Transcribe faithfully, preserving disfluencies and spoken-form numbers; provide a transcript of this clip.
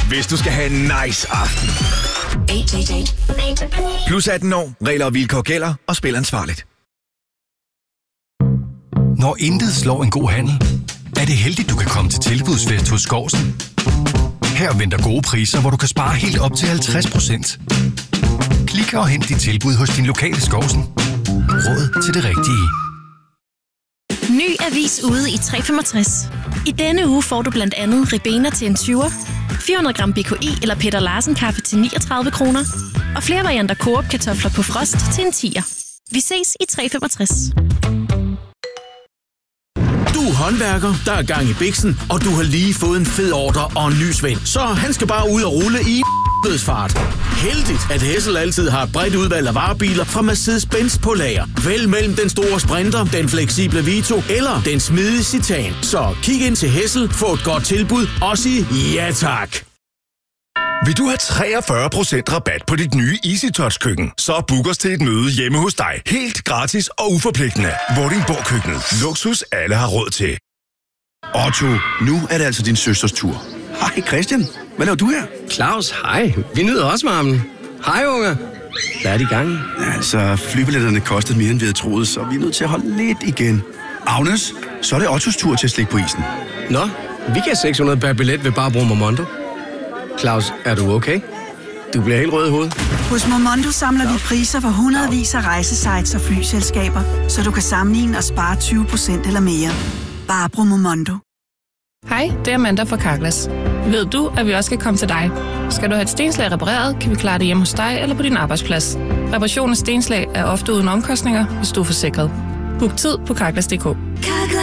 hvis du skal have en nice aften. Plus atten år, regler og vilkår gælder, og spil ansvarligt. Når intet slår en god handel, er det heldigt, du kan komme til tilbudsfest hos Skårsen. Her venter gode priser, hvor du kan spare helt op til halvtreds procent. Klik og hent dit tilbud hos din lokale Skårsen. Råd til det rigtige. Ny avis ude i tre femogtres. I denne uge får du blandt andet Ribena til en tyver, fire hundrede gram B K I eller Peter Larsen kaffe til niogtredive kroner, og flere varianter Coop kartofler på frost til en tier. Vi ses i tre femogtres. Du er håndværker, der er gang i biksen, og du har lige fået en fed ordre og en ny svend. Så han skal bare ud og rulle i dødsfart. Heldigt, at Hessel altid har et bredt udvalg af varebiler fra Mercedes-Benz på lager. Vælg mellem den store Sprinter, den fleksible Vito eller den smidige Citan. Så kig ind til Hessel, få et godt tilbud og sig ja tak. Vil du have treogfyrre procent rabat på dit nye EasyTouch-køkken? Så book os til et møde hjemme hos dig. Helt gratis og uforpligtende. Vordingborg Køkkenet. Luksus alle har råd til. Otto, nu er det altså din søsters tur. Hej Christian, hvad laver du her? Claus, hej. Vi nyder også varmen. Hej unge. Hvad er det i gang? Altså, flybilletterne kostede mere, end vi havde troet, så vi er nødt til at holde lidt igen. Agnes, så er det Ottos tur til at slikke på isen. Nå, vi kan seks hundrede per billet ved bare at bruge Momondo. Claus, er du okay? Du bliver helt rød i hovedet. Hos Momondo samler vi priser for hundredvis af rejsesites og flyselskaber, så du kan sammenligne og spare tyve procent eller mere. Bare brug Momondo. Hej, det er Amanda fra Carglass. Ved du, at vi også skal komme til dig? Skal du have et stenslag repareret, kan vi klare det hjemme hos dig eller på din arbejdsplads. Reparation af stenslag er ofte uden omkostninger, hvis du er forsikret. Book tid på carglass punktum d k.